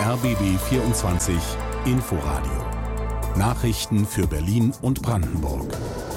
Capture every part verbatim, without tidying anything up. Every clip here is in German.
R B B vierundzwanzig Inforadio. Nachrichten für Berlin und Brandenburg.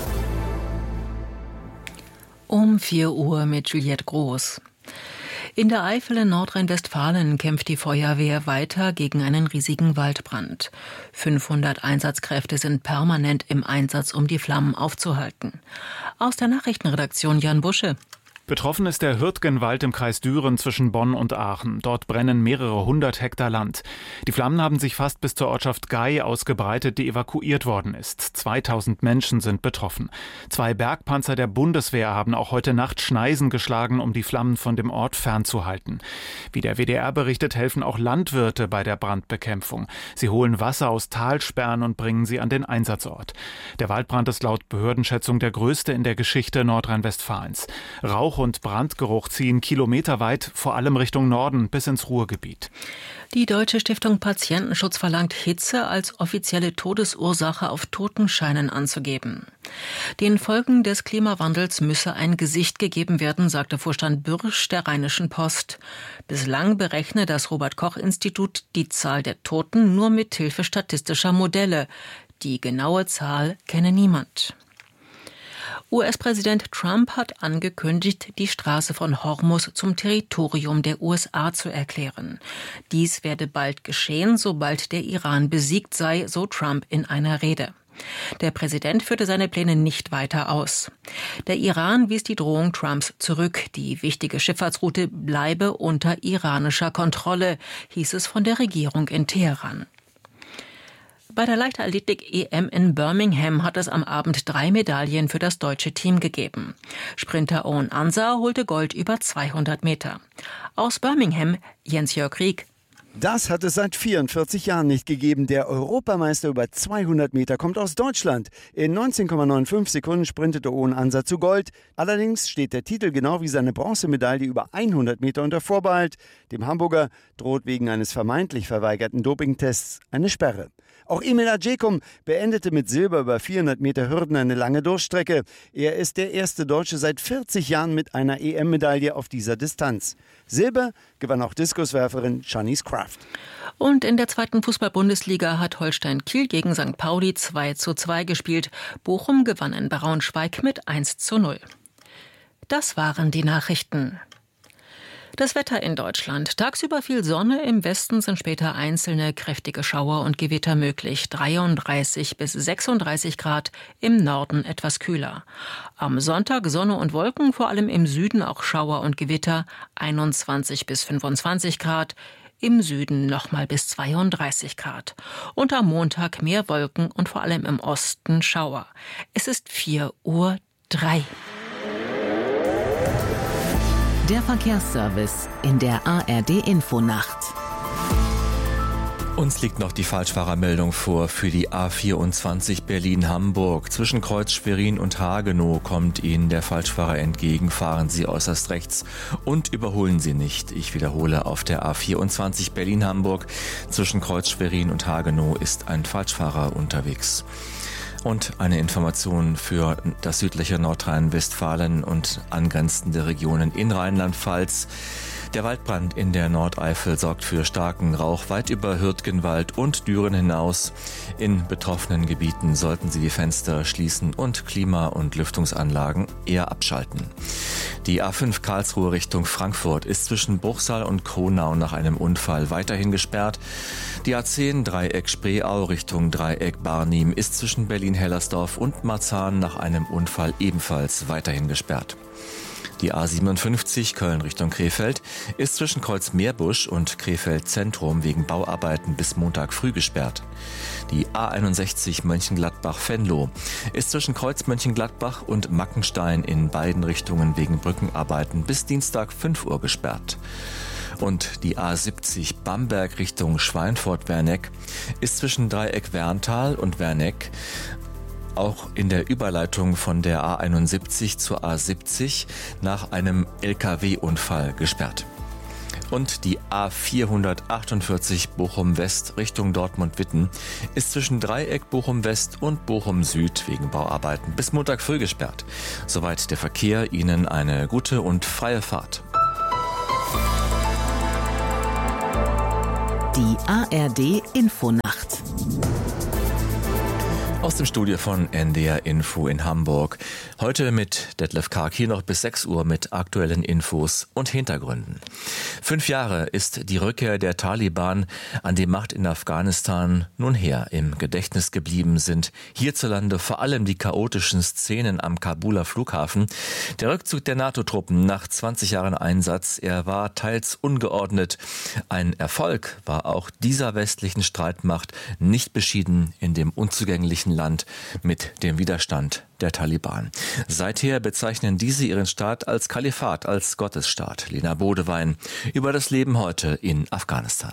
Um vier Uhr mit Juliette Groß. In der Eifel in Nordrhein-Westfalen kämpft die Feuerwehr weiter gegen einen riesigen Waldbrand. fünfhundert Einsatzkräfte sind permanent im Einsatz, um die Flammen aufzuhalten. Aus der Nachrichtenredaktion Jan Busche. Betroffen ist der Hürtgenwald im Kreis Düren zwischen Bonn und Aachen. Dort brennen mehrere hundert Hektar Land. Die Flammen haben sich fast bis zur Ortschaft Gei ausgebreitet, die evakuiert worden ist. zweitausend Menschen sind betroffen. Zwei Bergpanzer der Bundeswehr haben auch heute Nacht Schneisen geschlagen, um die Flammen von dem Ort fernzuhalten. Wie der W D R berichtet, helfen auch Landwirte bei der Brandbekämpfung. Sie holen Wasser aus Talsperren und bringen sie an den Einsatzort. Der Waldbrand ist laut Behördenschätzung der größte in der Geschichte Nordrhein-Westfalens. Rauch und Brandgeruch ziehen kilometerweit, vor allem Richtung Norden bis ins Ruhrgebiet. Die Deutsche Stiftung Patientenschutz verlangt, Hitze als offizielle Todesursache auf Totenscheinen anzugeben. Den Folgen des Klimawandels müsse ein Gesicht gegeben werden, sagte Vorstand Bürsch der Rheinischen Post. Bislang berechne das Robert-Koch-Institut die Zahl der Toten nur mit Hilfe statistischer Modelle. Die genaue Zahl kenne niemand. U S-Präsident Trump hat angekündigt, die Straße von Hormuz zum Territorium der U S A zu erklären. Dies werde bald geschehen, sobald der Iran besiegt sei, so Trump in einer Rede. Der Präsident führte seine Pläne nicht weiter aus. Der Iran wies die Drohung Trumps zurück. Die wichtige Schifffahrtsroute bleibe unter iranischer Kontrolle, hieß es von der Regierung in Teheran. Bei der Leichtathletik-E M in Birmingham hat es am Abend drei Medaillen für das deutsche Team gegeben. Sprinter Owen Ansah holte Gold über zweihundert Meter. Aus Birmingham Jens-Jörg Rieck. Das hat es seit vierundvierzig Jahren nicht gegeben. Der Europameister über zweihundert Meter kommt aus Deutschland. In neunzehn Komma fünfundneunzig Sekunden sprintete Owen Ansah zu Gold. Allerdings steht der Titel genau wie seine Bronzemedaille über hundert Meter unter Vorbehalt. Dem Hamburger droht wegen eines vermeintlich verweigerten Dopingtests eine Sperre. Auch Emil Adjekum beendete mit Silber über vierhundert Meter Hürden eine lange Durchstrecke. Er ist der erste Deutsche seit vierzig Jahren mit einer E M-Medaille auf dieser Distanz. Silber gewann auch Diskuswerferin Shanice Kraft. Und in der zweiten Fußball-Bundesliga hat Holstein Kiel gegen Sankt Pauli zwei zu zwei gespielt. Bochum gewann in Braunschweig mit eins zu null. Das waren die Nachrichten. Das Wetter in Deutschland. Tagsüber viel Sonne, im Westen sind später einzelne kräftige Schauer und Gewitter möglich. dreiunddreißig bis sechsunddreißig Grad, im Norden etwas kühler. Am Sonntag Sonne und Wolken, vor allem im Süden auch Schauer und Gewitter, einundzwanzig bis fünfundzwanzig Grad. Im Süden nochmal bis zweiunddreißig Grad. Und am Montag mehr Wolken und vor allem im Osten Schauer. Es ist vier Uhr drei. Der Verkehrsservice in der A R D-Infonacht. Uns liegt noch die Falschfahrermeldung vor für die A vierundzwanzig Berlin-Hamburg. Zwischen Kreuz Schwerin und Hagenow kommt Ihnen der Falschfahrer entgegen. Fahren Sie äußerst rechts und überholen Sie nicht. Ich wiederhole, auf der A vierundzwanzig Berlin-Hamburg zwischen Kreuz Schwerin und Hagenow ist ein Falschfahrer unterwegs. Und eine Information für das südliche Nordrhein-Westfalen und angrenzende Regionen in Rheinland-Pfalz. Der Waldbrand in der Nordeifel sorgt für starken Rauch weit über Hürtgenwald und Düren hinaus. In betroffenen Gebieten sollten Sie die Fenster schließen und Klima- und Lüftungsanlagen eher abschalten. Die A fünf Karlsruhe Richtung Frankfurt ist zwischen Bruchsal und Kronau nach einem Unfall weiterhin gesperrt. Die A zehn Dreieck Spreeau Richtung Dreieck Barnim ist zwischen Berlin-Hellersdorf und Marzahn nach einem Unfall ebenfalls weiterhin gesperrt. Die A siebenundfünfzig Köln Richtung Krefeld ist zwischen Kreuz Meerbusch und Krefeld Zentrum wegen Bauarbeiten bis Montag früh gesperrt. Die A einundsechzig Mönchengladbach-Venlo ist zwischen Kreuz Mönchengladbach und Mackenstein in beiden Richtungen wegen Brückenarbeiten bis Dienstag fünf Uhr gesperrt. Und die A siebzig Bamberg Richtung Schweinfurt-Werneck ist zwischen Dreieck Werntal und Werneck auch in der Überleitung von der A einundsiebzig zur A siebzig nach einem L K W-Unfall gesperrt. Und die A vierhundertachtundvierzig Bochum-West Richtung Dortmund-Witten ist zwischen Dreieck Bochum-West und Bochum-Süd wegen Bauarbeiten bis Montag früh gesperrt. Soweit der Verkehr. Ihnen eine gute und freie Fahrt. Die A R D Infonacht. Aus dem Studio von N D R Info in Hamburg. Heute mit Detlef Karg hier noch bis sechs Uhr mit aktuellen Infos und Hintergründen. Fünf Jahre ist die Rückkehr der Taliban an die Macht in Afghanistan nun her. Im Gedächtnis geblieben sind hierzulande vor allem die chaotischen Szenen am Kabuler Flughafen. Der Rückzug der NATO-Truppen nach zwanzig Jahren Einsatz, er war teils ungeordnet. Ein Erfolg war auch dieser westlichen Streitmacht nicht beschieden in dem unzugänglichen Land mit dem Widerstand der Taliban. Seither bezeichnen diese ihren Staat als Kalifat, als Gottesstaat. Lena Bodewein über das Leben heute in Afghanistan.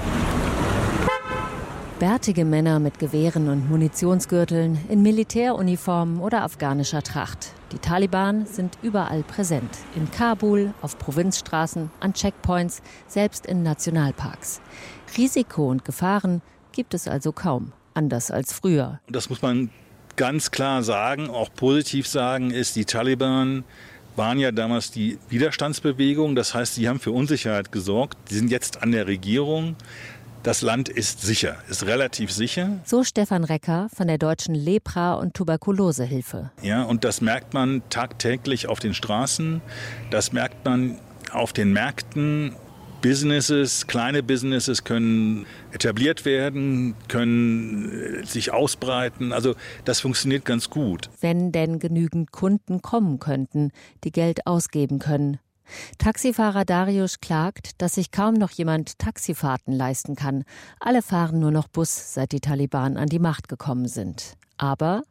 Bärtige Männer mit Gewehren und Munitionsgürteln, in Militäruniformen oder afghanischer Tracht. Die Taliban sind überall präsent. In Kabul, auf Provinzstraßen, an Checkpoints, selbst in Nationalparks. Risiko und Gefahren gibt es also kaum. Anders als früher. Das muss man ganz klar sagen, auch positiv sagen, ist, die Taliban waren ja damals die Widerstandsbewegung. Das heißt, sie haben für Unsicherheit gesorgt. Sie sind jetzt an der Regierung. Das Land ist sicher, ist relativ sicher. So Stefan Recker von der Deutschen Lepra- und Tuberkulosehilfe. Ja, und das merkt man tagtäglich auf den Straßen. Das merkt man auf den Märkten. Businesses, kleine Businesses können etabliert werden, können sich ausbreiten. Also das funktioniert ganz gut. Wenn denn genügend Kunden kommen könnten, die Geld ausgeben können. Taxifahrer Darius klagt, dass sich kaum noch jemand Taxifahrten leisten kann. Alle fahren nur noch Bus, seit die Taliban an die Macht gekommen sind. Aber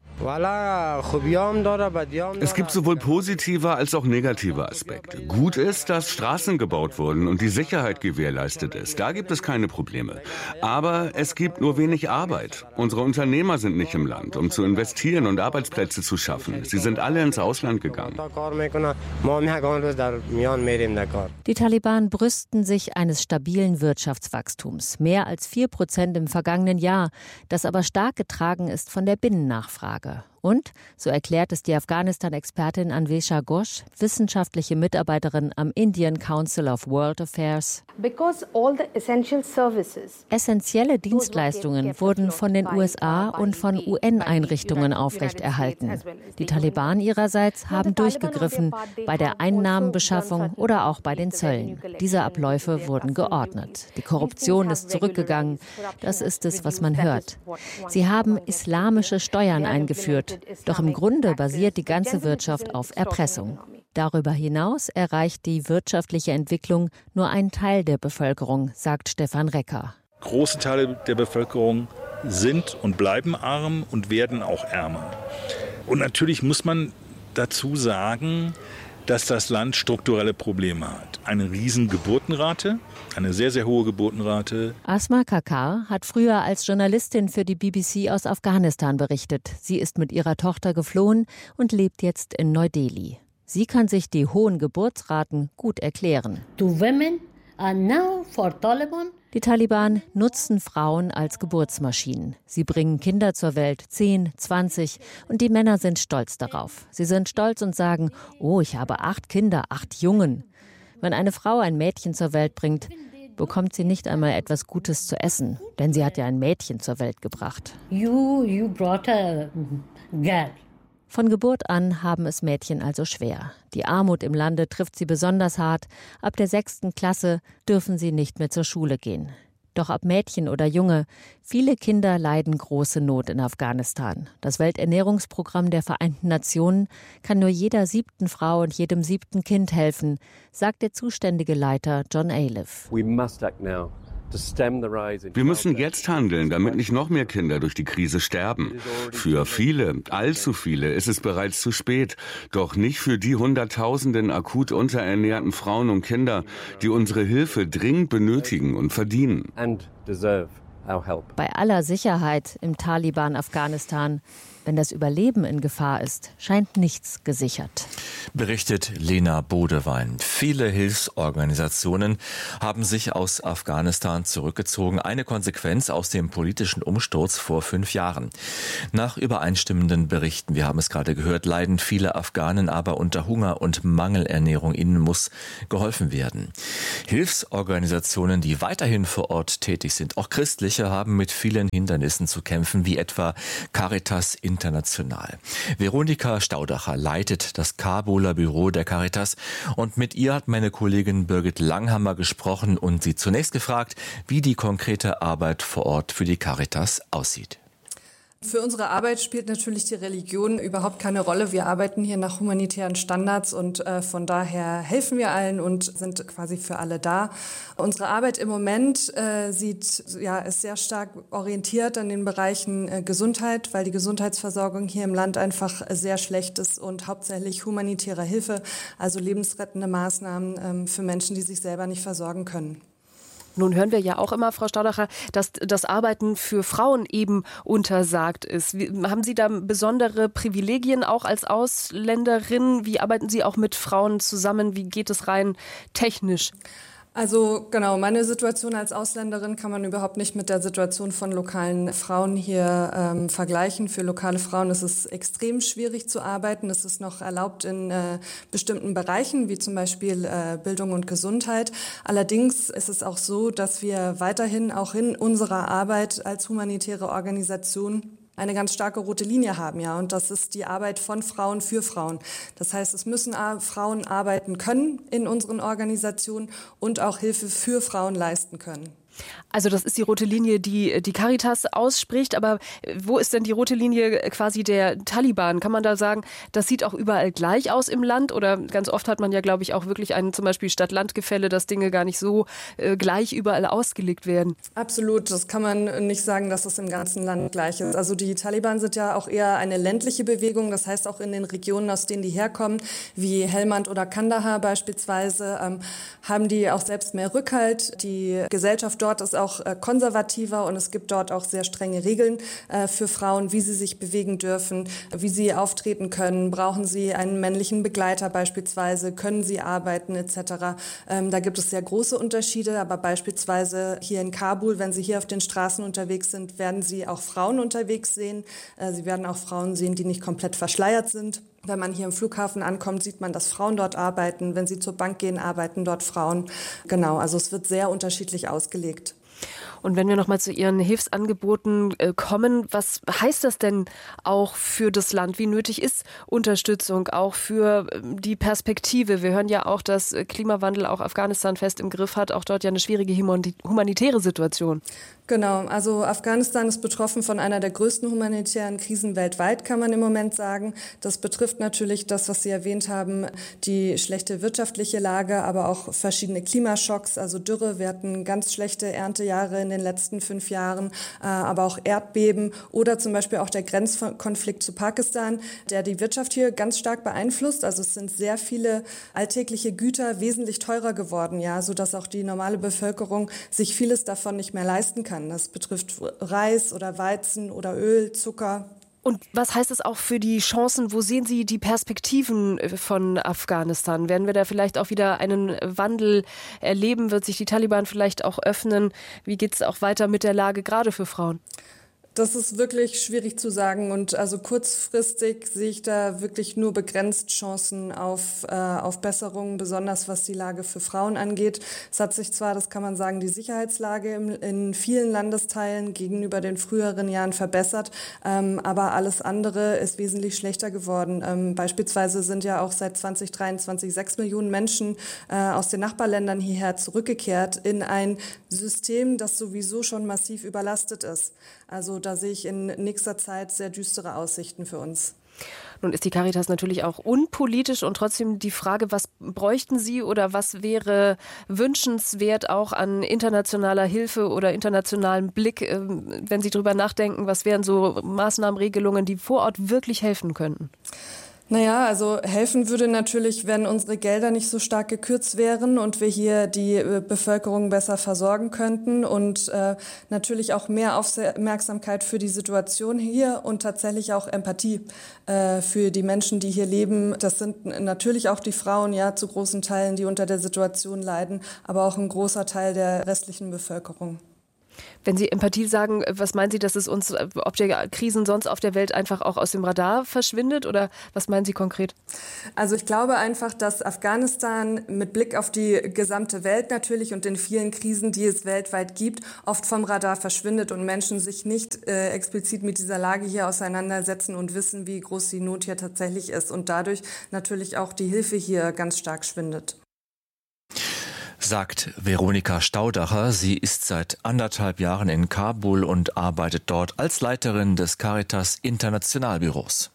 es gibt sowohl positive als auch negative Aspekte. Gut ist, dass Straßen gebaut wurden und die Sicherheit gewährleistet ist. Da gibt es keine Probleme. Aber es gibt nur wenig Arbeit. Unsere Unternehmer sind nicht im Land, um zu investieren und Arbeitsplätze zu schaffen. Sie sind alle ins Ausland gegangen. Die Taliban brüsten sich eines stabilen Wirtschaftswachstums. Mehr als vier Prozent im vergangenen Jahr, das aber stark getragen ist von der Binnennachfrage. Und, so erklärt es die Afghanistan-Expertin Anvesha Ghosh, wissenschaftliche Mitarbeiterin am Indian Council of World Affairs. Essentielle Dienstleistungen wurden von den U S A und von U N-Einrichtungen aufrechterhalten. Die Taliban ihrerseits haben durchgegriffen bei der Einnahmenbeschaffung oder auch bei den Zöllen. Diese Abläufe wurden geordnet. Die Korruption ist zurückgegangen. Das ist es, was man hört. Sie haben islamische Steuern eingeführt. Doch im Grunde basiert die ganze Wirtschaft auf Erpressung. Darüber hinaus erreicht die wirtschaftliche Entwicklung nur einen Teil der Bevölkerung, sagt Stefan Recker. Große Teile der Bevölkerung sind und bleiben arm und werden auch ärmer. Und natürlich muss man dazu sagen, dass das Land strukturelle Probleme hat. Eine riesen Geburtenrate, eine sehr, sehr hohe Geburtenrate. Asma Kakar hat früher als Journalistin für die B B C aus Afghanistan berichtet. Sie ist mit ihrer Tochter geflohen und lebt jetzt in Neu-Delhi. Sie kann sich die hohen Geburtsraten gut erklären. The women are now for Taliban. Die Taliban nutzen Frauen als Geburtsmaschinen. Sie bringen Kinder zur Welt, zehn, zwanzig, und die Männer sind stolz darauf. Sie sind stolz und sagen, oh, ich habe acht Kinder, acht Jungen. Wenn eine Frau ein Mädchen zur Welt bringt, bekommt sie nicht einmal etwas Gutes zu essen, denn sie hat ja ein Mädchen zur Welt gebracht. You, you brought a girl. Von Geburt an haben es Mädchen also schwer. Die Armut im Lande trifft sie besonders hart. Ab der sechsten Klasse dürfen sie nicht mehr zur Schule gehen. Doch ob Mädchen oder Junge, viele Kinder leiden große Not in Afghanistan. Das Welternährungsprogramm der Vereinten Nationen kann nur jeder siebten Frau und jedem siebten Kind helfen, sagt der zuständige Leiter John Aliff. We must act now. Wir müssen jetzt handeln, damit nicht noch mehr Kinder durch die Krise sterben. Für viele, allzu viele, ist es bereits zu spät. Doch nicht für die Hunderttausenden akut unterernährten Frauen und Kinder, die unsere Hilfe dringend benötigen und verdienen. Bei aller Sicherheit im Taliban Afghanistan Wenn das Überleben in Gefahr ist, scheint nichts gesichert. Berichtet Lena Bodewein. Viele Hilfsorganisationen haben sich aus Afghanistan zurückgezogen. Eine Konsequenz aus dem politischen Umsturz vor fünf Jahren. Nach übereinstimmenden Berichten, wir haben es gerade gehört, leiden viele Afghanen aber unter Hunger und Mangelernährung. Ihnen muss geholfen werden. Hilfsorganisationen, die weiterhin vor Ort tätig sind, auch christliche, haben mit vielen Hindernissen zu kämpfen, wie etwa Caritas International. Veronika Staudacher leitet das Kabuler Büro der Caritas und mit ihr hat meine Kollegin Birgit Langhammer gesprochen und sie zunächst gefragt, wie die konkrete Arbeit vor Ort für die Caritas aussieht. Für unsere Arbeit spielt natürlich die Religion überhaupt keine Rolle. Wir arbeiten hier nach humanitären Standards und äh, von daher helfen wir allen und sind quasi für alle da. Unsere Arbeit im Moment äh, sieht, ja, ist sehr stark orientiert an den Bereichen äh, Gesundheit, weil die Gesundheitsversorgung hier im Land einfach sehr schlecht ist und hauptsächlich humanitäre Hilfe, also lebensrettende Maßnahmen ähm, für Menschen, die sich selber nicht versorgen können. Nun hören wir ja auch immer, Frau Staudacher, dass das Arbeiten für Frauen eben untersagt ist. Wie, haben Sie da besondere Privilegien auch als Ausländerin? Wie arbeiten Sie auch mit Frauen zusammen? Wie geht es rein technisch? Also genau, meine Situation als Ausländerin kann man überhaupt nicht mit der Situation von lokalen Frauen hier ähm, vergleichen. Für lokale Frauen ist es extrem schwierig zu arbeiten. Es ist noch erlaubt in äh, bestimmten Bereichen, wie zum Beispiel äh, Bildung und Gesundheit. Allerdings ist es auch so, dass wir weiterhin auch in unserer Arbeit als humanitäre Organisation eine ganz starke rote Linie haben, ja, und das ist die Arbeit von Frauen für Frauen. Das heißt, es müssen Frauen arbeiten können in unseren Organisationen und auch Hilfe für Frauen leisten können. Also das ist die rote Linie, die die Caritas ausspricht, aber wo ist denn die rote Linie quasi der Taliban? Kann man da sagen, das sieht auch überall gleich aus im Land? Oder ganz oft hat man ja, glaube ich, auch wirklich ein zum Beispiel Stadt-Land-Gefälle, dass Dinge gar nicht so äh, gleich überall ausgelegt werden. Absolut, das kann man nicht sagen, dass es im ganzen Land gleich ist. Also die Taliban sind ja auch eher eine ländliche Bewegung, das heißt auch in den Regionen, aus denen die herkommen, wie Helmand oder Kandahar beispielsweise, ähm, haben die auch selbst mehr Rückhalt. Die Gesellschaft dort ist auch äh, konservativer und es gibt dort auch sehr strenge Regeln äh, für Frauen, wie sie sich bewegen dürfen, wie sie auftreten können, brauchen sie einen männlichen Begleiter beispielsweise, können sie arbeiten et cetera. Ähm, da gibt es sehr große Unterschiede, aber beispielsweise hier in Kabul, wenn Sie hier auf den Straßen unterwegs sind, werden Sie auch Frauen unterwegs sehen. Äh, Sie werden auch Frauen sehen, die nicht komplett verschleiert sind. Wenn man hier im Flughafen ankommt, sieht man, dass Frauen dort arbeiten. Wenn sie zur Bank gehen, arbeiten dort Frauen. Genau, also es wird sehr unterschiedlich ausgelegt. Und wenn wir noch mal zu Ihren Hilfsangeboten äh, kommen, was heißt das denn auch für das Land? Wie nötig ist Unterstützung auch für äh, die Perspektive? Wir hören ja auch, dass Klimawandel auch Afghanistan fest im Griff hat, auch dort ja eine schwierige humanitäre Situation. Genau, also Afghanistan ist betroffen von einer der größten humanitären Krisen weltweit, kann man im Moment sagen. Das betrifft natürlich das, was Sie erwähnt haben, die schlechte wirtschaftliche Lage, aber auch verschiedene Klimaschocks, also Dürre. Wir hatten ganz schlechte Erntejahre in den letzten fünf Jahren, aber auch Erdbeben oder zum Beispiel auch der Grenzkonflikt zu Pakistan, der die Wirtschaft hier ganz stark beeinflusst. Also es sind sehr viele alltägliche Güter wesentlich teurer geworden, ja, sodass auch die normale Bevölkerung sich vieles davon nicht mehr leisten kann. Das betrifft Reis oder Weizen oder Öl, Zucker. Und was heißt es auch für die Chancen? Wo sehen Sie die Perspektiven von Afghanistan? Werden wir da vielleicht auch wieder einen Wandel erleben? Wird sich die Taliban vielleicht auch öffnen? Wie geht es auch weiter mit der Lage, gerade für Frauen? Das ist wirklich schwierig zu sagen und also kurzfristig sehe ich da wirklich nur begrenzt Chancen auf, äh, auf Besserungen, besonders was die Lage für Frauen angeht. Es hat sich zwar, das kann man sagen, die Sicherheitslage im, in vielen Landesteilen gegenüber den früheren Jahren verbessert, ähm, aber alles andere ist wesentlich schlechter geworden. Ähm, beispielsweise sind ja auch seit zwanzig dreiundzwanzig sechs Millionen Menschen äh, aus den Nachbarländern hierher zurückgekehrt in ein System, das sowieso schon massiv überlastet ist. Also da sehe ich in nächster Zeit sehr düstere Aussichten für uns. Nun ist die Caritas natürlich auch unpolitisch und trotzdem die Frage, was bräuchten Sie oder was wäre wünschenswert auch an internationaler Hilfe oder internationalem Blick, wenn Sie darüber nachdenken, was wären so Maßnahmen, Regelungen, die vor Ort wirklich helfen könnten? Naja, also helfen würde natürlich, wenn unsere Gelder nicht so stark gekürzt wären und wir hier die äh, Bevölkerung besser versorgen könnten und äh, natürlich auch mehr Aufmerksamkeit für die Situation hier und tatsächlich auch Empathie äh, für die Menschen, die hier leben. Das sind natürlich auch die Frauen, ja, zu großen Teilen, die unter der Situation leiden, aber auch ein großer Teil der restlichen Bevölkerung. Wenn Sie Empathie sagen, was meinen Sie, dass es uns, ob der Krisen sonst auf der Welt einfach auch aus dem Radar verschwindet oder was meinen Sie konkret? Also ich glaube einfach, dass Afghanistan mit Blick auf die gesamte Welt natürlich und den vielen Krisen, die es weltweit gibt, oft vom Radar verschwindet und Menschen sich nicht äh, explizit mit dieser Lage hier auseinandersetzen und wissen, wie groß die Not hier tatsächlich ist und dadurch natürlich auch die Hilfe hier ganz stark schwindet. Sagt Veronika Staudacher. Sie ist seit anderthalb Jahren in Kabul und arbeitet dort als Leiterin des Caritas Internationalbüros.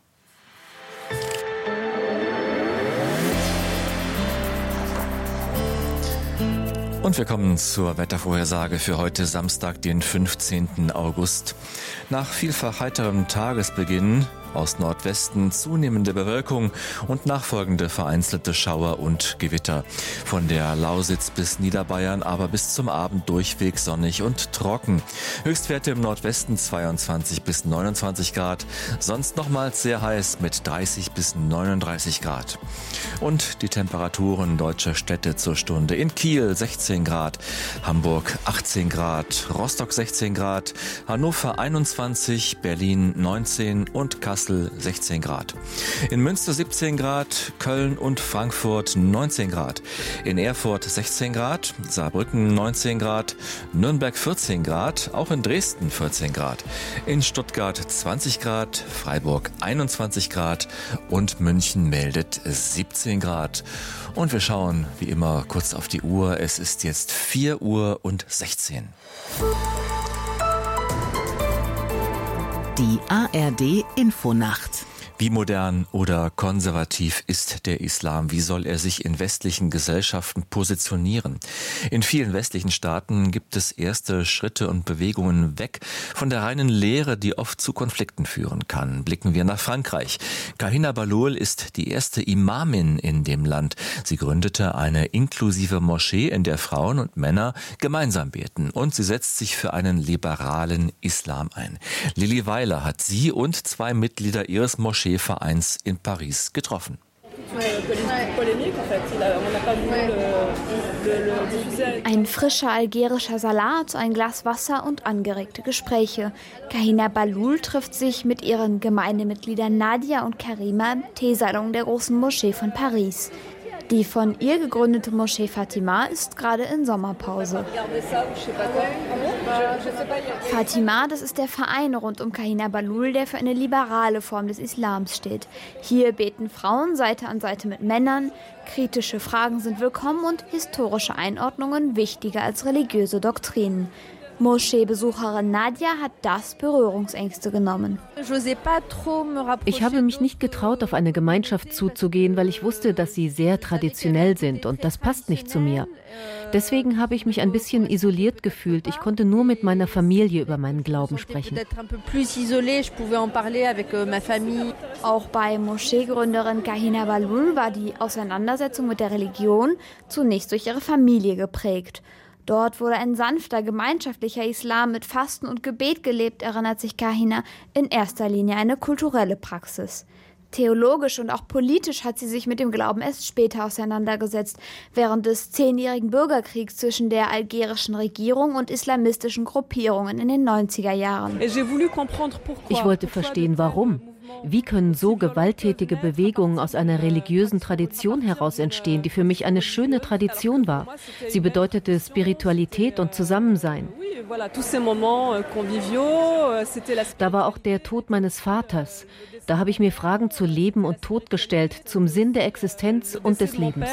Und wir kommen zur Wettervorhersage für heute Samstag, den fünfzehnten August. Nach vielfach heiterem Tagesbeginn aus Nordwesten zunehmende Bewölkung und nachfolgende vereinzelte Schauer und Gewitter. Von der Lausitz bis Niederbayern aber bis zum Abend durchweg sonnig und trocken. Höchstwerte im Nordwesten zweiundzwanzig bis neunundzwanzig Grad, sonst nochmals sehr heiß mit dreißig bis neununddreißig Grad. Und die Temperaturen deutscher Städte zur Stunde: in Kiel sechzehn Grad, Hamburg achtzehn Grad, Rostock sechzehn Grad, Hannover einundzwanzig, Berlin neunzehn und Kassel sechzehn Grad. In Münster siebzehn Grad, Köln und Frankfurt neunzehn Grad. In Erfurt sechzehn Grad, Saarbrücken neunzehn Grad, Nürnberg vierzehn Grad, auch in Dresden vierzehn Grad. In Stuttgart zwanzig Grad, Freiburg einundzwanzig Grad und München meldet siebzehn Grad. Und wir schauen wie immer kurz auf die Uhr. Es ist jetzt vier Uhr und sechzehn. Die A R D-Infonacht. Wie modern oder konservativ ist der Islam? Wie soll er sich in westlichen Gesellschaften positionieren? In vielen westlichen Staaten gibt es erste Schritte und Bewegungen weg von der reinen Lehre, die oft zu Konflikten führen kann. Blicken wir nach Frankreich. Kahina Bahloul ist die erste Imamin in dem Land. Sie gründete eine inklusive Moschee, in der Frauen und Männer gemeinsam beten. Und sie setzt sich für einen liberalen Islam ein. Lilly Weiler hat sie und zwei Mitglieder ihres Moschee Vereins in Paris getroffen. Ein frischer algerischer Salat, ein Glas Wasser und angeregte Gespräche. Kahina Bahloul trifft sich mit ihren Gemeindemitgliedern Nadia und Karima im Teesalon der großen Moschee von Paris. Die von ihr gegründete Moschee Fatima ist gerade in Sommerpause. Fatima, das ist der Verein rund um Kahina Bahloul, der für eine liberale Form des Islams steht. Hier beten Frauen Seite an Seite mit Männern, kritische Fragen sind willkommen und historische Einordnungen wichtiger als religiöse Doktrinen. Moscheebesucherin Nadia hat das Berührungsängste genommen. Ich habe mich nicht getraut, auf eine Gemeinschaft zuzugehen, weil ich wusste, dass sie sehr traditionell sind und das passt nicht zu mir. Deswegen habe ich mich ein bisschen isoliert gefühlt. Ich konnte nur mit meiner Familie über meinen Glauben sprechen. Auch bei Moscheegründerin Kahina Bahloul war die Auseinandersetzung mit der Religion zunächst durch ihre Familie geprägt. Dort wurde ein sanfter, gemeinschaftlicher Islam mit Fasten und Gebet gelebt, erinnert sich Kahina, in erster Linie eine kulturelle Praxis. Theologisch und auch politisch hat sie sich mit dem Glauben erst später auseinandergesetzt, während des zehnjährigen Bürgerkriegs zwischen der algerischen Regierung und islamistischen Gruppierungen in den neunziger Jahren. Ich wollte verstehen, warum. Wie können so gewalttätige Bewegungen aus einer religiösen Tradition heraus entstehen, die für mich eine schöne Tradition war? Sie bedeutete Spiritualität und Zusammensein. Da war auch der Tod meines Vaters. Da habe ich mir Fragen zu Leben und Tod gestellt, zum Sinn der Existenz und des Lebens.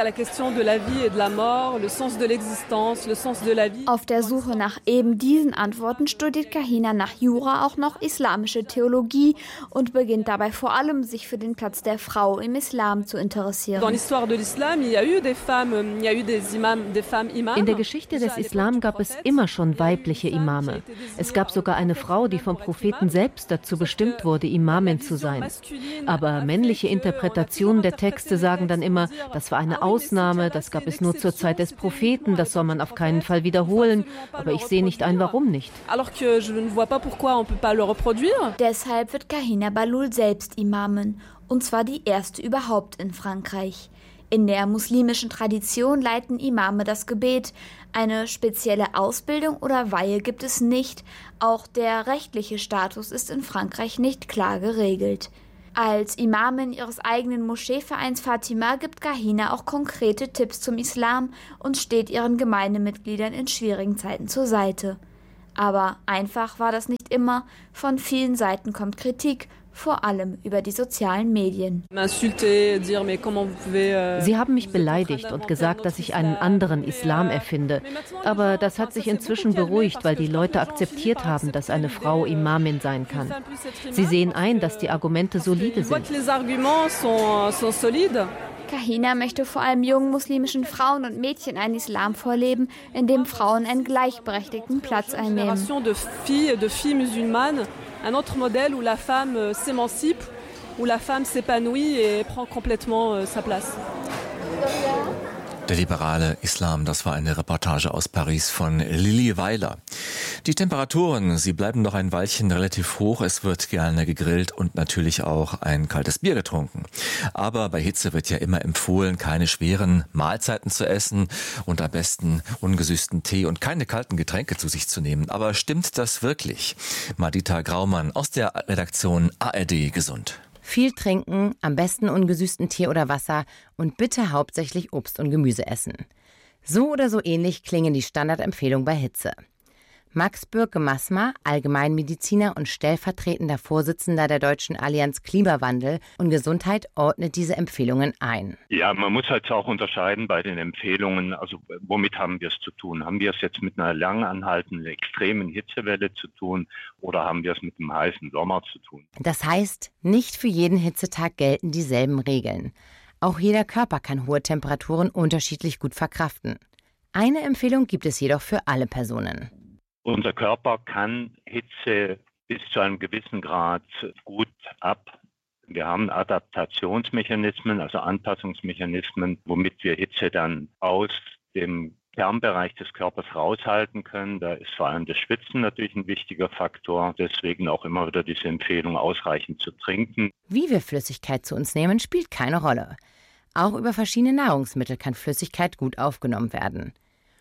Auf der Suche nach eben diesen Antworten studiert Kahina nach Jura auch noch islamische Theologie und beginnt dabei vor allem, sich für den Platz der Frau im Islam zu interessieren. In der Geschichte des Islam gab es immer schon waren weibliche Imame. Es gab sogar eine Frau, die vom Propheten selbst dazu bestimmt wurde, Imamin zu sein. Aber männliche Interpretationen der Texte sagen dann immer, das war eine Ausnahme, das gab es nur zur Zeit des Propheten, das soll man auf keinen Fall wiederholen. Aber ich sehe nicht ein, warum nicht. Deshalb wird Kahina Bahloul selbst Imamin, und zwar die erste überhaupt in Frankreich. In der muslimischen Tradition leiten Imame das Gebet. Eine spezielle Ausbildung oder Weihe gibt es nicht. Auch der rechtliche Status ist in Frankreich nicht klar geregelt. Als Imamin ihres eigenen Moscheevereins Fatima gibt Kahina auch konkrete Tipps zum Islam und steht ihren Gemeindemitgliedern in schwierigen Zeiten zur Seite. Aber einfach war das nicht immer. Von vielen Seiten kommt Kritik, vor allem über die sozialen Medien. Sie haben mich beleidigt und gesagt, dass ich einen anderen Islam erfinde. Aber das hat sich inzwischen beruhigt, weil die Leute akzeptiert haben, dass eine Frau Imamin sein kann. Sie sehen ein, dass die Argumente solide sind. Kahina möchte vor allem jungen muslimischen Frauen und Mädchen einen Islam vorleben, in dem Frauen einen gleichberechtigten Platz einnehmen. Un autre modèle où la femme s'émancipe, où la femme s'épanouit et prend complètement sa place. Der liberale Islam, das war eine Reportage aus Paris von Lilly Weiler. Die Temperaturen, sie bleiben noch ein Weilchen relativ hoch. Es wird gerne gegrillt und natürlich auch ein kaltes Bier getrunken. Aber bei Hitze wird ja immer empfohlen, keine schweren Mahlzeiten zu essen und am besten ungesüßten Tee und keine kalten Getränke zu sich zu nehmen. Aber stimmt das wirklich? Madita Graumann aus der Redaktion A R D Gesund. Viel trinken, am besten ungesüßten Tee oder Wasser und bitte hauptsächlich Obst und Gemüse essen. So oder so ähnlich klingen die Standardempfehlungen bei Hitze. Max Bürke-Masma, Allgemeinmediziner und stellvertretender Vorsitzender der Deutschen Allianz Klimawandel und Gesundheit, ordnet diese Empfehlungen ein. Ja, man muss halt auch unterscheiden bei den Empfehlungen, also womit haben wir es zu tun? Haben wir es jetzt mit einer lang anhaltenden, extremen Hitzewelle zu tun oder haben wir es mit einem heißen Sommer zu tun? Das heißt, nicht für jeden Hitzetag gelten dieselben Regeln. Auch jeder Körper kann hohe Temperaturen unterschiedlich gut verkraften. Eine Empfehlung gibt es jedoch für alle Personen. Unser Körper kann Hitze bis zu einem gewissen Grad gut ab. Wir haben Adaptationsmechanismen, also Anpassungsmechanismen, womit wir Hitze dann aus dem Kernbereich des Körpers raushalten können. Da ist vor allem das Schwitzen natürlich ein wichtiger Faktor. Deswegen auch immer wieder diese Empfehlung, ausreichend zu trinken. Wie wir Flüssigkeit zu uns nehmen, spielt keine Rolle. Auch über verschiedene Nahrungsmittel kann Flüssigkeit gut aufgenommen werden.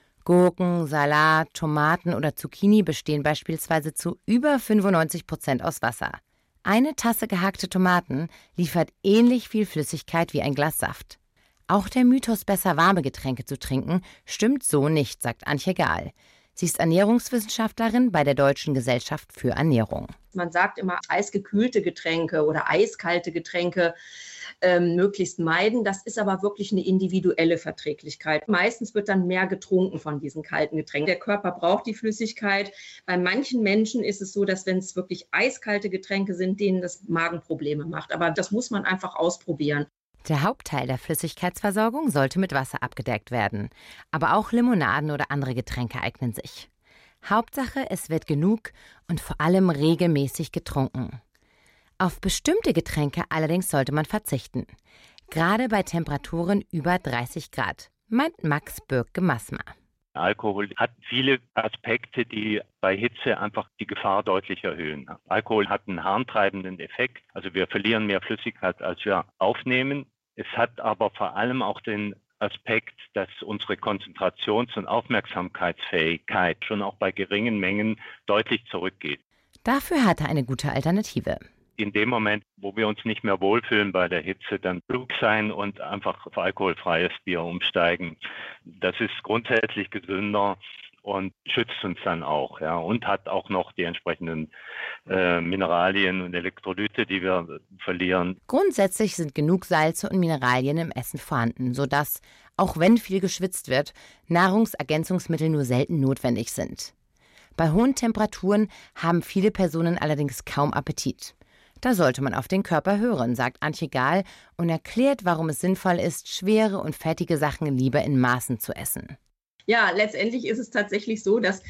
Gurken, Salat, Tomaten oder Zucchini bestehen beispielsweise zu über fünfundneunzig Prozent aus Wasser. Eine Tasse gehackte Tomaten liefert ähnlich viel Flüssigkeit wie ein Glas Saft. Auch der Mythos, besser warme Getränke zu trinken, stimmt so nicht, sagt Antje Gahl. Sie ist Ernährungswissenschaftlerin bei der Deutschen Gesellschaft für Ernährung. Man sagt immer, eisgekühlte Getränke oder eiskalte Getränke ähm, möglichst meiden. Das ist aber wirklich eine individuelle Verträglichkeit. Meistens wird dann mehr getrunken von diesen kalten Getränken. Der Körper braucht die Flüssigkeit. Bei manchen Menschen ist es so, dass wenn es wirklich eiskalte Getränke sind, denen das Magenprobleme macht. Aber das muss man einfach ausprobieren. Der Hauptteil der Flüssigkeitsversorgung sollte mit Wasser abgedeckt werden. Aber auch Limonaden oder andere Getränke eignen sich. Hauptsache, es wird genug und vor allem regelmäßig getrunken. Auf bestimmte Getränke allerdings sollte man verzichten. Gerade bei Temperaturen über dreißig Grad, meint Max Bürke-Masma. Alkohol hat viele Aspekte, die bei Hitze einfach die Gefahr deutlich erhöhen. Alkohol hat einen harntreibenden Effekt, also wir verlieren mehr Flüssigkeit, als wir aufnehmen. Es hat aber vor allem auch den Aspekt, dass unsere Konzentrations- und Aufmerksamkeitsfähigkeit schon auch bei geringen Mengen deutlich zurückgeht. Dafür hat er eine gute Alternative. In dem Moment, wo wir uns nicht mehr wohlfühlen bei der Hitze, dann klug sein und einfach auf alkoholfreies Bier umsteigen. Das ist grundsätzlich gesünder und schützt uns dann auch, ja, und hat auch noch die entsprechenden äh, Mineralien und Elektrolyte, die wir verlieren. Grundsätzlich sind genug Salze und Mineralien im Essen vorhanden, sodass, auch wenn viel geschwitzt wird, Nahrungsergänzungsmittel nur selten notwendig sind. Bei hohen Temperaturen haben viele Personen allerdings kaum Appetit. Da sollte man auf den Körper hören, sagt Antje Gahl und erklärt, warum es sinnvoll ist, schwere und fettige Sachen lieber in Maßen zu essen. Ja, letztendlich ist es tatsächlich so, dass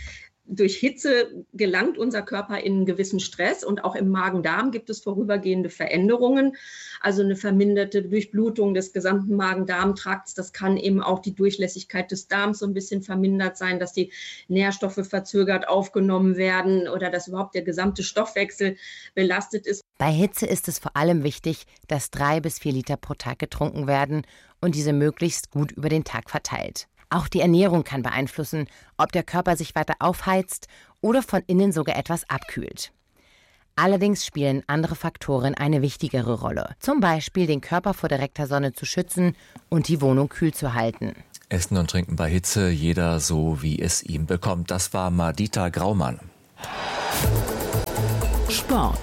Durch Hitze gelangt unser Körper in einen gewissen Stress und auch im Magen-Darm gibt es vorübergehende Veränderungen, also eine verminderte Durchblutung des gesamten Magen-Darm-Trakts. Das kann eben auch die Durchlässigkeit des Darms so ein bisschen vermindert sein, dass die Nährstoffe verzögert aufgenommen werden oder dass überhaupt der gesamte Stoffwechsel belastet ist. Bei Hitze ist es vor allem wichtig, dass drei bis vier Liter pro Tag getrunken werden und diese möglichst gut über den Tag verteilt. Auch die Ernährung kann beeinflussen, ob der Körper sich weiter aufheizt oder von innen sogar etwas abkühlt. Allerdings spielen andere Faktoren eine wichtigere Rolle. Zum Beispiel den Körper vor direkter Sonne zu schützen und die Wohnung kühl zu halten. Essen und Trinken bei Hitze, jeder so, wie es ihm bekommt. Das war Madita Graumann. Sport.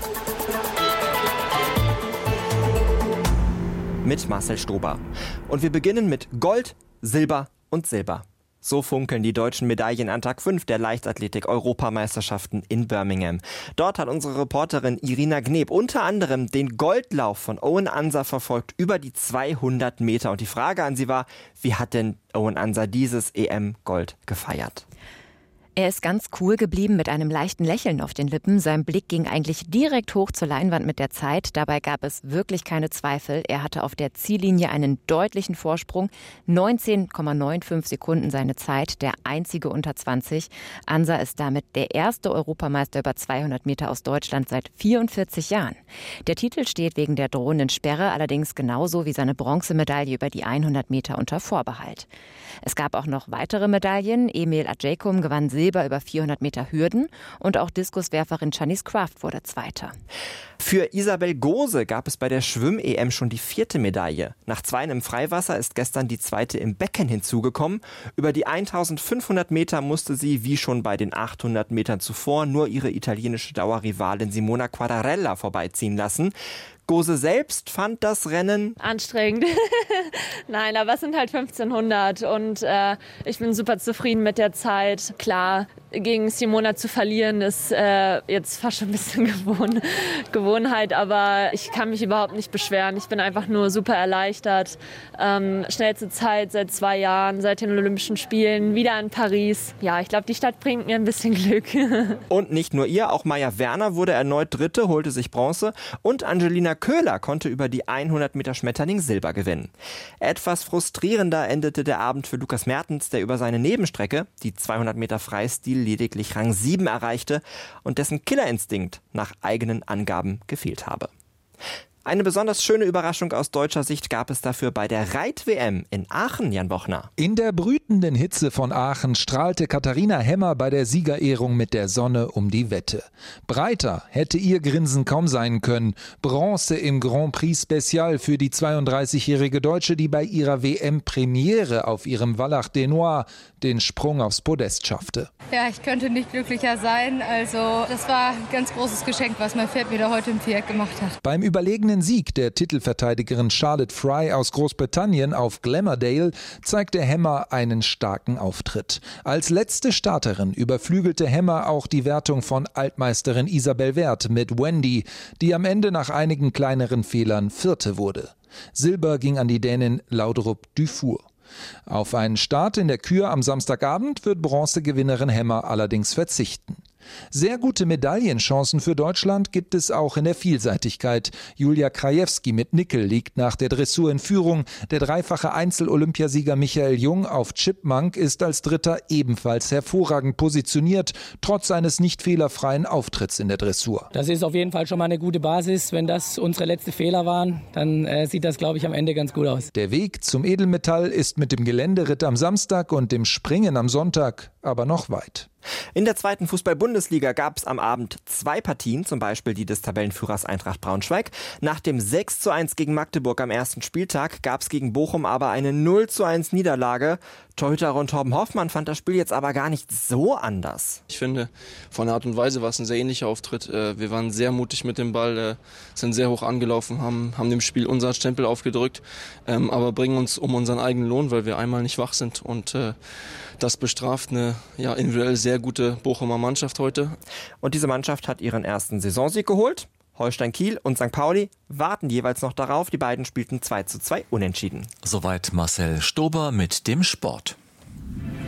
Mit Marcel Stober. Und wir beginnen mit Gold, Silber und Silber. So funkeln die deutschen Medaillen an Tag fünf der Leichtathletik-Europameisterschaften in Birmingham. Dort hat unsere Reporterin Irina Gneb unter anderem den Goldlauf von Owen Ansa verfolgt über die zweihundert Meter. Und die Frage an sie war, wie hat denn Owen Ansa dieses E M-Gold gefeiert? Er ist ganz cool geblieben mit einem leichten Lächeln auf den Lippen. Sein Blick ging eigentlich direkt hoch zur Leinwand mit der Zeit. Dabei gab es wirklich keine Zweifel. Er hatte auf der Ziellinie einen deutlichen Vorsprung. neunzehn Komma fünfundneunzig Sekunden seine Zeit, der einzige unter zwanzig. Ansa ist damit der erste Europameister über zweihundert Meter aus Deutschland seit vierundvierzig Jahren. Der Titel steht wegen der drohenden Sperre allerdings genauso wie seine Bronzemedaille über die hundert Meter unter Vorbehalt. Es gab auch noch weitere Medaillen. Emil Adjekum gewann Silber über vierhundert Meter Hürden und auch Diskuswerferin Janice Kraft wurde Zweiter. Für Isabel Gose gab es bei der Schwimm-E M schon die vierte Medaille. Nach zweien im Freiwasser ist gestern die zweite im Becken hinzugekommen. Über die eintausendfünfhundert Meter musste sie, wie schon bei den achthundert Metern zuvor, nur ihre italienische Dauerrivalin Simona Quadarella vorbeiziehen lassen. Gose selbst fand das Rennen anstrengend. Nein, aber es sind halt fünfzehnhundert und äh, ich bin super zufrieden mit der Zeit. Klar, gegen Simona zu verlieren ist äh, jetzt fast schon ein bisschen Gewohn Gewohnheit, aber ich kann mich überhaupt nicht beschweren. Ich bin einfach nur super erleichtert. Ähm, schnellste Zeit seit zwei Jahren, seit den Olympischen Spielen, wieder in Paris. Ja, ich glaube, die Stadt bringt mir ein bisschen Glück. Und nicht nur ihr, auch Maja Werner wurde erneut Dritte, holte sich Bronze und Angelina Köhler konnte über die hundert Meter Schmetterling Silber gewinnen. Etwas frustrierender endete der Abend für Lukas Mertens, der über seine Nebenstrecke, die zweihundert Meter Freistil, lediglich Rang sieben erreichte und dessen Killerinstinkt nach eigenen Angaben gefehlt habe. Eine besonders schöne Überraschung aus deutscher Sicht gab es dafür bei der Reit-W M in Aachen, Jan Bochner. In der brütenden Hitze von Aachen strahlte Katharina Hemmer bei der Siegerehrung mit der Sonne um die Wette. Breiter hätte ihr Grinsen kaum sein können. Bronze im Grand Prix Special für die zweiunddreißigjährige Deutsche, die bei ihrer W M-Premiere auf ihrem Wallach des Noirs den Sprung aufs Podest schaffte. Ja, ich könnte nicht glücklicher sein. Also das war ein ganz großes Geschenk, was mein Pferd mir da heute im Viereck gemacht hat. Beim überlegenen Sieg der Titelverteidigerin Charlotte Fry aus Großbritannien auf Glamourdale zeigte Hemmer einen starken Auftritt. Als letzte Starterin überflügelte Hemmer auch die Wertung von Altmeisterin Isabel Werth mit Wendy, die am Ende nach einigen kleineren Fehlern Vierte wurde. Silber ging an die Dänin Laudrup Dufour. Auf einen Start in der Kür am Samstagabend wird Bronzegewinnerin Hemmer allerdings verzichten. Sehr gute Medaillenchancen für Deutschland gibt es auch in der Vielseitigkeit. Julia Krajewski mit Nickel liegt nach der Dressur in Führung. Der dreifache Einzel-Olympiasieger Michael Jung auf Chipmunk ist als Dritter ebenfalls hervorragend positioniert, trotz eines nicht fehlerfreien Auftritts in der Dressur. Das ist auf jeden Fall schon mal eine gute Basis. Wenn das unsere letzten Fehler waren, dann äh, sieht das, glaube ich, am Ende ganz gut aus. Der Weg zum Edelmetall ist mit dem Geländeritt am Samstag und dem Springen am Sonntag aber noch weit. In der zweiten Fußball-Bundesliga gab es am Abend zwei Partien, zum Beispiel die des Tabellenführers Eintracht Braunschweig. Nach dem sechs zu eins gegen Magdeburg am ersten Spieltag gab es gegen Bochum aber eine null zu eins Niederlage. Torhüter Ron Torben Hoffmann fand das Spiel jetzt aber gar nicht so anders. Ich finde, von der Art und Weise war es ein sehr ähnlicher Auftritt. Wir waren sehr mutig mit dem Ball, sind sehr hoch angelaufen, haben, haben dem Spiel unseren Stempel aufgedrückt, aber bringen uns um unseren eigenen Lohn, weil wir einmal nicht wach sind. Und das bestraft eine ja, individuell sehr gute Bochumer Mannschaft heute. Und diese Mannschaft hat ihren ersten Saisonsieg geholt. Holstein Kiel und Sankt Pauli warten jeweils noch darauf. Die beiden spielten zwei zu zwei unentschieden. Soweit Marcel Stober mit dem Sport.